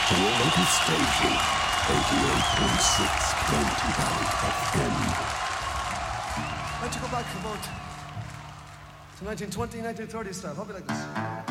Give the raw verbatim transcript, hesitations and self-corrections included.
Local station, eighty-eight point six Plenty Valley F M. Why don't you go back about to nineteen twenty, nineteen thirty style? How be like this?